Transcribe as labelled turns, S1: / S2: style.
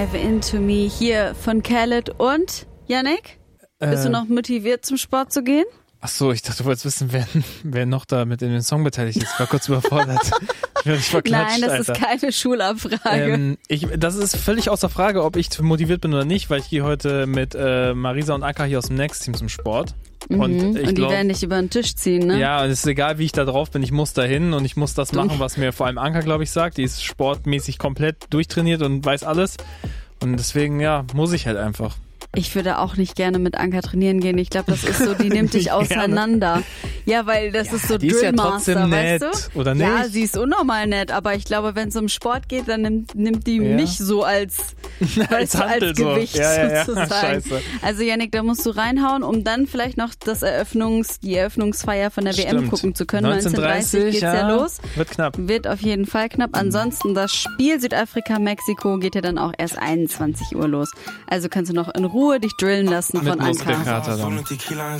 S1: Dive Into Me hier von Khaled und Yannick. Bist du noch motiviert zum Sport zu gehen?
S2: Ach so, ich dachte, du wolltest wissen, wer noch da mit in den Song beteiligt ist. Ich war kurz überfordert. Ich werde dich verklatscht,
S1: Nein, das
S2: Alter.
S1: ist keine Schulabfrage.
S2: Das ist völlig außer Frage, ob ich motiviert bin oder nicht, weil ich gehe heute mit Marisa und Anka hier aus dem Next Team zum Sport. Und
S1: die werden dich über den Tisch ziehen, ne?
S2: Ja, es ist egal, wie ich da drauf bin. Ich muss da hin und ich muss das machen, was mir vor allem Anka, glaube ich, sagt. Die ist sportmäßig komplett durchtrainiert und weiß alles. Und deswegen, ja, muss ich halt einfach.
S1: Ich würde auch nicht gerne mit Anka trainieren gehen. Ich glaube, das ist so, die nimmt dich auseinander. Ja, weil das ist so Drillmaster, weißt du?
S2: Oder nicht?
S1: Ja, sie ist unnormal nett, aber ich glaube, wenn es um Sport geht, dann nimmt die mich so als Gewicht sozusagen.
S2: Scheiße.
S1: Also Yannick, da musst du reinhauen, um dann vielleicht noch die Eröffnungsfeier von der WM gucken zu können. 19:30 geht's ja los.
S2: Wird knapp.
S1: Wird auf jeden Fall knapp. Ansonsten das Spiel Südafrika-Mexiko geht ja dann auch erst 21 Uhr los. Also kannst du noch in Ruhe dich drillen lassen von Anka.
S2: Muskelkater dann.